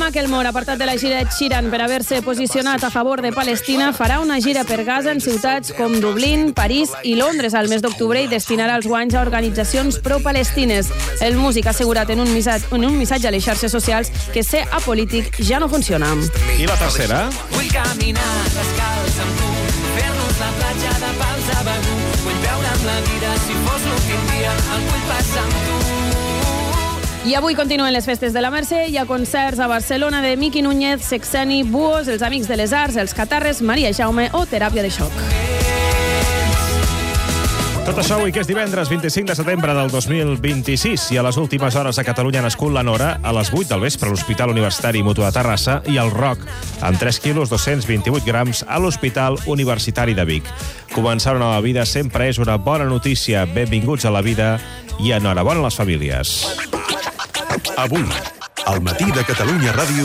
Macklemore, apartat de la gira Ed Sheeran per haver-se posicionat a favor de Palestina, farà una gira per Gaza en ciutats com Dublín, París i Londres al mes d'octubre i destinarà els guanys a organitzacions pro-palestines. El músic ha assegurat en un missatge a les xarxes socials que ser apolític ja no funciona. I la tercera? Vull caminar descalç amb tu, fer-nos la platja de Pals a Begur. Vull veure amb la vida si fos l'últim dia, el vull passar amb tu. I avui continuen les festes de la Mercè. Hi ha concerts a Barcelona de Miqui Núñez, Sexeni, Buos, Els Amics de les Arts, Els Catarres, Maria Jaume o Teràpia de Xoc. Tot això avui, que és divendres 25 de setembre del 2026, i a les últimes hores a Catalunya ha nascut la Nora a les 8 del vespre a l'Hospital Universitari Mutu de Terrassa i el Roc, amb 3 quilos 228 grams a l'Hospital Universitari de Vic. Començar una nova vida sempre és una bona notícia. Benvinguts a la vida i enhorabona a les famílies. Avui, al matí de Catalunya Ràdio.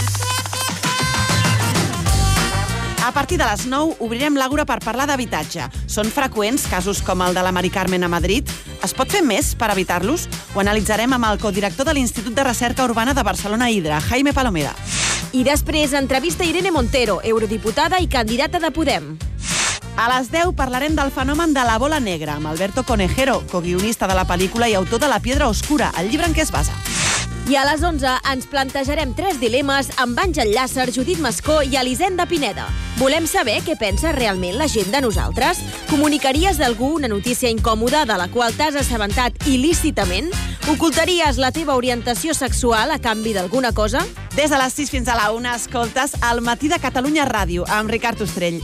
A partir de les 9 obrirem l'Àgora per parlar d'habitatge. Són freqüents casos com el de la Mari Carmen a Madrid? Es pot fer més per evitar-los? Ho analitzarem amb el codirector de l'Institut de Recerca Urbana de Barcelona Hidra, Jaime Palomera. I després, entrevista a Irene Montero, eurodiputada i candidata de Podem. A les 10 parlarem del fenomen de la bola negra amb Alberto Conejero, coguionista de la pel·lícula i autor de La Piedra Oscura, el llibre en què es basa. I a les 11 ens plantejarem 3 dilemes amb Àngel Llàcer, Judit Mascó i Elisenda Pineda. Volem saber què pensa realment la gent de nosaltres? Comunicaries d'algú una notícia incòmoda de la qual t'has assabentat il·lícitament? Ocultaries la teva orientació sexual a canvi d'alguna cosa? Des de les 6 fins a la 1 escoltes El matí de Catalunya Ràdio amb Ricard Ostrell.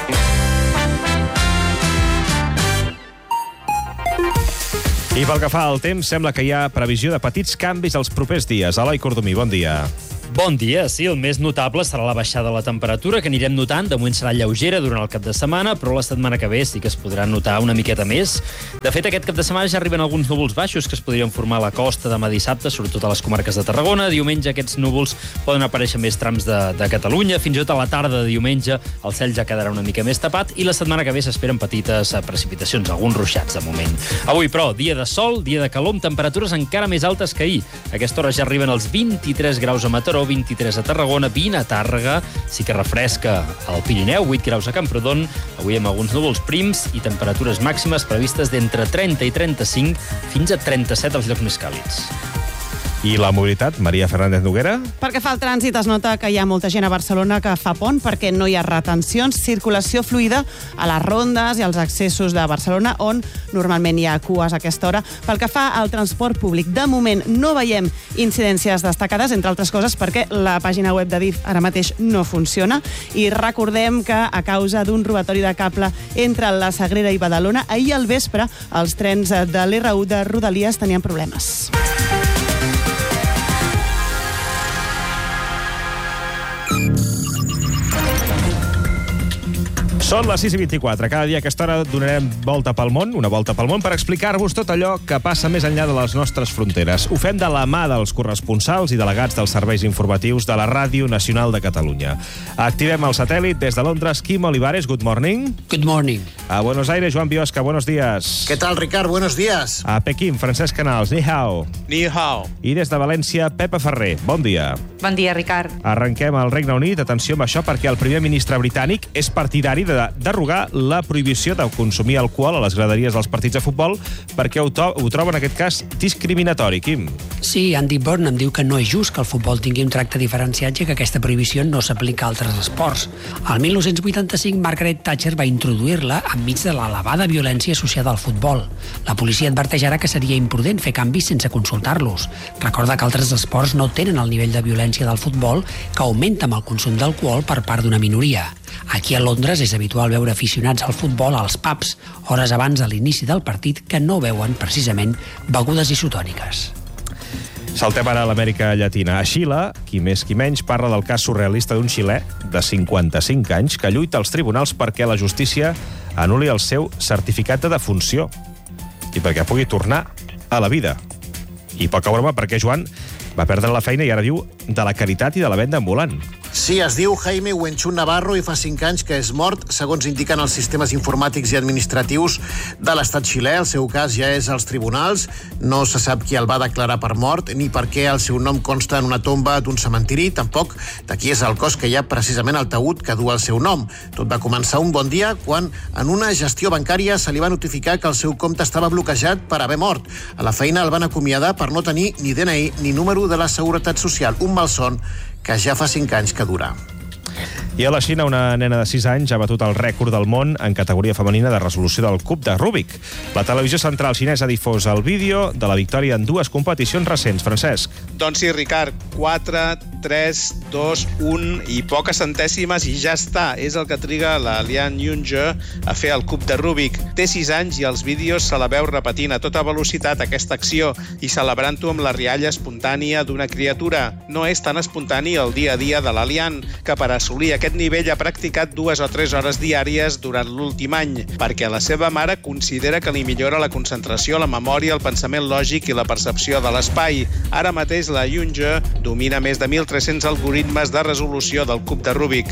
I pel que fa al temps, sembla que hi ha previsió de petits canvis els propers dies. Eloi Cordomí, bon dia. Bon dia, sí, el més notable serà la baixada de la temperatura, que anirem notant. De moment serà lleugera durant el cap de setmana, però la setmana que ve sí que es podrà notar una miqueta més. De fet, aquest cap de setmana ja arriben alguns núvols baixos que es podrien formar a la costa demà dissabte, sobretot a les comarques de Tarragona. Diumenge aquests núvols poden aparèixer més trams de Catalunya. Fins i tot a la tarda de diumenge el cel ja quedarà una mica més tapat i la setmana que ve s'esperen petites precipitacions, alguns ruixats de moment. Avui, però, dia de sol, dia de calor, amb temperatures encara més altes que ahir. A aquesta hora ja arriben els 23 graus a Mataró, 23 a Tarragona, 20 a Tàrrega, sí que refresca al Pirineu, 8 graus a Camprodon, avui amb alguns núvols prims i temperatures màximes previstes d'entre 30 i 35 fins a 37 als llocs més càlids. I la mobilitat, Maria Fernández Noguera? Perquè fa el trànsit es nota que hi ha molta gent a Barcelona que fa pont perquè no hi ha retencions, circulació fluida a les rondes i als accessos de Barcelona, on normalment hi ha cues a aquesta hora. Pel que fa al transport públic, de moment no veiem incidències destacades, entre altres coses perquè la pàgina web d'Adif ara mateix no funciona. I recordem que a causa d'un robatori de cable entre la Sagrera i Badalona, ahir al vespre els trens de l'R1 de Rodalies tenien problemes. Són les 6:24. Cada dia a aquesta hora donarem una volta pel món, per explicar-vos tot allò que passa més enllà de les nostres fronteres. Ho fem de la mà dels corresponsals i delegats dels serveis informatius de la Ràdio Nacional de Catalunya. Activem el satèl·lit des de Londres. Quim Olivares, good morning. Good morning. A Buenos Aires, Joan Biosca, buenos días. ¿Qué tal, Ricard? Buenos días. A Pequín, Francesc Canals, ni hao. Ni hao. I des de València, Pepa Ferrer, bon dia. Bon dia, Ricard. Arrenquem al Regne Unit. Atenció amb això, perquè el primer ministre britànic és partidari de derogar la prohibició de consumir alcohol a les graderies dels partits de futbol perquè ho troba en aquest cas discriminatori. Quim? Sí, Andy Burnham diu que no és just que el futbol tingui un tracte diferenciat i que aquesta prohibició no s'aplica a altres esports. Al 1985, Margaret Thatcher va introduir-la enmig de l'elevada violència associada al futbol. La policia adverteix ara que seria imprudent fer canvis sense consultar-los. Recorda que altres esports no tenen el nivell de violència del futbol, que augmenta amb el consum d'alcohol per part d'una minoria. Aquí a Londres és habitual veure aficionats al futbol als pubs, hores abans de l'inici del partit, que no veuen precisament begudes isotòniques. Saltem ara a l'Amèrica Llatina. A Xile, qui més qui menys, parla del cas surrealista d'un xilè de 55 anys que lluita als tribunals perquè la justícia anul·li el seu certificat de defunció i perquè pugui tornar a la vida. I poca broma, perquè, Joan, Va perdre la feina i ara viu de la caritat i de la venda ambulant. Sí, es diu Jaime Huenchun Navarro i fa 5 anys que és mort, segons indiquen els sistemes informàtics i administratius de l'estat xilè. El seu cas ja és als tribunals. No se sap qui el va declarar per mort ni per què el seu nom consta en una tomba d'un cementiri, tampoc de qui és el cos que hi ha precisament al taüt que du el seu nom. Tot va començar un bon dia quan en una gestió bancària se li va notificar que el seu compte estava bloquejat per haver mort. A la feina el van acomiadar per no tenir ni DNI ni número de la Seguretat Social, un malson que ja fa 5 anys que dura. I a la Xina, una nena de 6 anys ha batut el rècord del món en categoria femenina de resolució del cub de Rubik. La televisió central xinesa ha difós el vídeo de la victòria en 2 competicions recents. Francesc. Doncs sí, Ricard, 4, 3, 2, 1 i poques centèsimes i ja està. És el que triga la Lian Yunje a fer el cub de Rubik. Té 6 anys i els vídeos se la veu repetint a tota velocitat aquesta acció i celebrant-ho amb la rialla espontània d'una criatura. No és tan espontani el dia a dia de la Lian, que per assolir aquest nivell ha practicat 2 o 3 hores diàries durant l'últim any, perquè la seva mare considera que li millora la concentració, la memòria, el pensament lògic i la percepció de l'espai. Ara mateix la Yunje domina més de 1.300 algoritmes de resolució del cub de Rubik.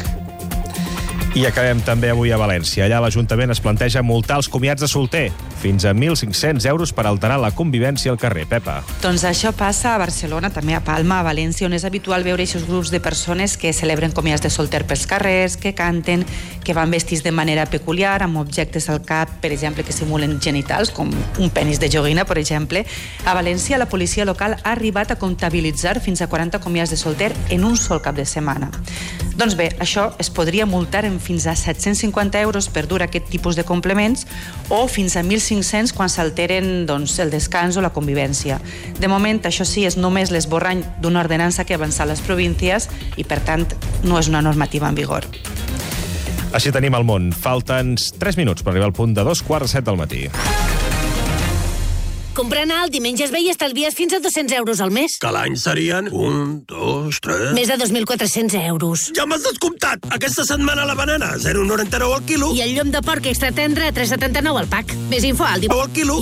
I acabem també avui a València. Allà l'Ajuntament es planteja multar els comiats de solter, fins a 1.500 euros per alterar la convivència al carrer. Pepa. Doncs això passa a Barcelona, també a Palma, a València, on és habitual veure aquests grups de persones que celebren comiats de solter pels carrers, que canten, que van vestits de manera peculiar, amb objectes al cap, per exemple, que simulen genitals, com un penis de joguina, per exemple. A València, la policia local ha arribat a comptabilitzar fins a 40 comiats de solter en un sol cap de setmana. Doncs bé, això es podria multar en fins a 750 euros per dur aquest tipus de complements o fins a 1.500 quan s'alteren el descans o la convivència. De moment, això sí, és només l'esborrany d'una ordenança que ha avançat les províncies i, per tant, no és una normativa en vigor. Així tenim el món. Falten 3 minuts per arribar al punt de 2:45 del matí. Comprant alt diumenge es ve i estalvies fins a 200 euros al mes. Que l'any serien 1, 2, 3... Més de 2.400 euros. Ja m'has descomptat! Aquesta setmana la banana, 0,99 al quilo. I el llom de porc extra tendre a 3,79 al pack. Més info al quilo.